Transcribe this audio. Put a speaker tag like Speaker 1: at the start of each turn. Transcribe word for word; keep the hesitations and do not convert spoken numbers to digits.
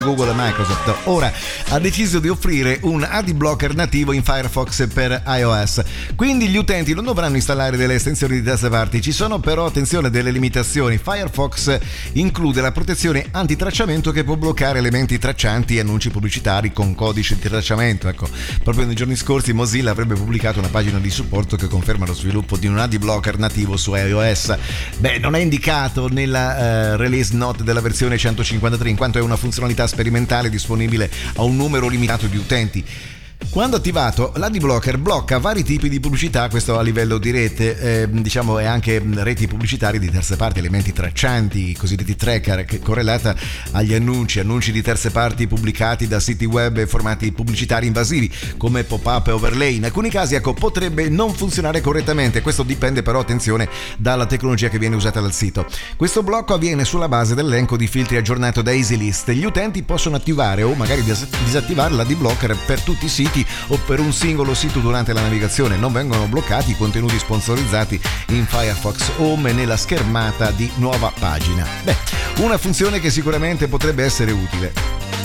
Speaker 1: Google e Microsoft ora ha deciso di offrire un ad blocker nativo in Firefox per iOS, quindi gli utenti non dovranno installare delle estensioni di terze parti. Ci sono però, attenzione, delle limitazioni. Firefox include la protezione antitracciamento che può bloccare elementi traccianti e annunci pubblicitari con codice di tracciamento. Ecco, proprio nei giorni scorsi Mozilla avrebbe pubblicato una pagina di supporto che conferma lo sviluppo di un ad blocker nativo su iOS. Beh, non è indicato nella uh, release note della versione centocinquantatré in quanto è una funzionalità sperimentale disponibile a un numero limitato di utenti. Quando attivato, l'ad blocker blocca vari tipi di pubblicità, questo a livello di rete, eh, diciamo, e anche reti pubblicitarie di terze parti, elementi traccianti, cosiddetti tracker, che correlata agli annunci, annunci di terze parti pubblicati da siti web e formati pubblicitari invasivi come pop-up e overlay. In alcuni casi, ecco, potrebbe non funzionare correttamente, questo dipende però, attenzione, dalla tecnologia che viene usata dal sito. Questo blocco avviene sulla base dell'elenco di filtri aggiornato da EasyList. Gli utenti possono attivare o magari disattivare l'ad blocker per tutti i siti o per un singolo sito durante la navigazione. Non vengono bloccati i contenuti sponsorizzati in Firefox Home e nella schermata di nuova pagina. Beh, una funzione che sicuramente potrebbe essere utile.